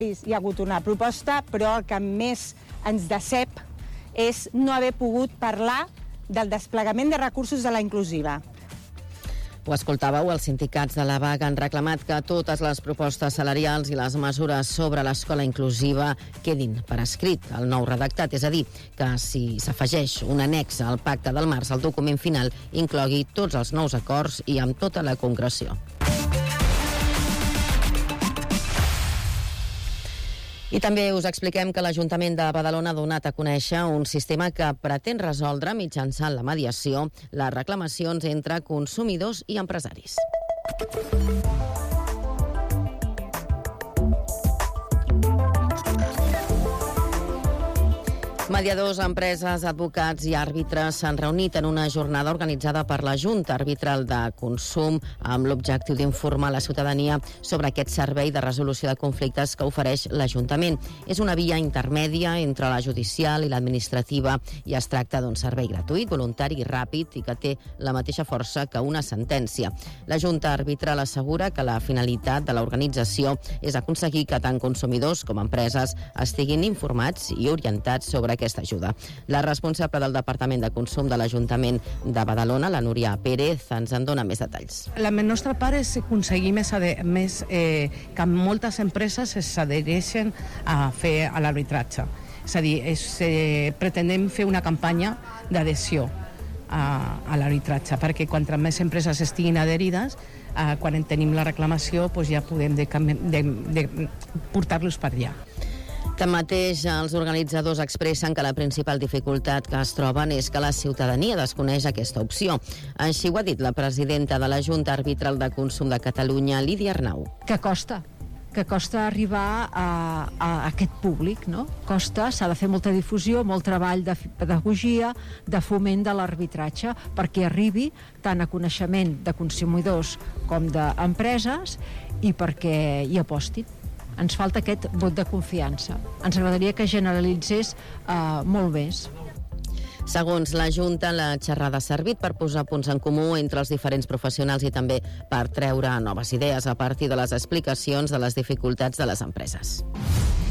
Hi ha hagut una proposta, però el que més ens decep és no haver pogut parlar del desplegament de recursos de la inclusiva. Ho escoltàveu, els sindicats de la vaga han reclamat que totes les propostes salarials i les mesures sobre l'escola inclusiva quedin per escrit al nou redactat, és a dir, que si s'afegeix un annex al pacte del març, el document final inclogui tots els nous acords i amb tota la concreció. I també us expliquem que l'Ajuntament de Badalona ha donat a conèixer un sistema que pretén resoldre mitjançant la mediació les reclamacions entre consumidors i empresaris. Mediadors, empreses, advocats i àrbitres s'han reunit en una jornada organitzada per la Junta Arbitral de Consum amb l'objectiu d'informar la ciutadania sobre aquest servei de resolució de conflictes que ofereix l'Ajuntament. És una via intermèdia entre la judicial i l'administrativa i es tracta d'un servei gratuït, voluntari i ràpid i que té la mateixa força que una sentència. La Junta Arbitral assegura que la finalitat de l'organització és aconseguir que tant consumidors com empreses estiguin informats i orientats sobre aquesta ajuda. La responsable del Departament de Consum de l'Ajuntament de Badalona, la Núria Pérez, ens en dona més detalls. La nostra part és aconseguir que moltes empreses s'adhereixen a fer a l'arbitratge. És a dir, pretenem fer una campanya d'adhesió a l'arbitratge, perquè quantes més empreses estiguin adherides, quan en tenim la reclamació ja podem portar-los per allà. Tanmateix, els organitzadors expressen que la principal dificultat que es troben és que la ciutadania desconeix aquesta opció. Així ho ha dit la presidenta de la Junta Arbitral de Consum de Catalunya, Lídia Arnau. Que costa arribar a aquest públic, no? S'ha de fer molta difusió, molt treball de pedagogia, de foment de l'arbitratge, perquè arribi tant a coneixement de consumidors com d'empreses i perquè hi apostin. Ens falta aquest vot de confiança. Ens agradaria que generalitzés molt més. Segons la Junta, la xerrada ha servit per posar punts en comú entre els diferents professionals i també per treure noves idees a partir de les explicacions de les dificultats de les empreses.